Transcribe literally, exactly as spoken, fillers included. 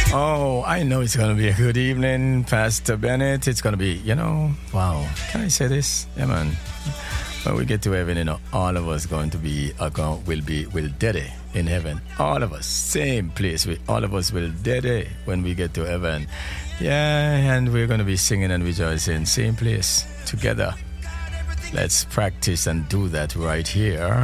Oh, I know it's going to be a good evening, Pastor Bennett. It's going to be, you know, wow. Can I say this? Yeah, man. When we get to heaven, you know, all of us going to be, are going, will be, will daddy in heaven. All of us, same place. We, all of us will daddy when we get to heaven. Yeah, and we're going to be singing and rejoicing, same place, together. Let's practice and do that right here.